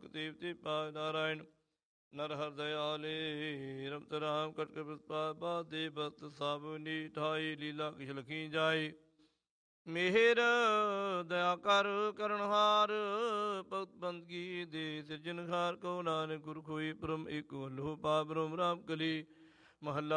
ਨਾਨਕ ਦੇਵ ਤੇ ਪਾਵ ਨਾਰਾਇਣ ਨਰ ਹਰਿ ਦਇਆਲੇ ਰਮਤ ਰਾਮ ਕਟਕ ਪ੍ਰਸਪਾ ਦੇ ਬਤ ਸਭ ਨੀਠਾਈ ਲੀਲਾ ਕਿਛ ਲਖੀ ਜਾਏ ਮਿਹਰ ਦਇਆ ਕਰ ਕਰਨਹਾਰ ਭਗਤ ਬੰਦਗੀ ਦੇ ਸਿਰਜਣਹਾਰ ਕੋ ਨਾਨਕ ਗੁਰ ਕੋਈ ਬ੍ਰਹਮ ਏਕੋ ਅਲਹੁ ਪਾ ਬ੍ਰਹਮ ਰਾਮ ਕਲੀ ਮਹੱਲਾ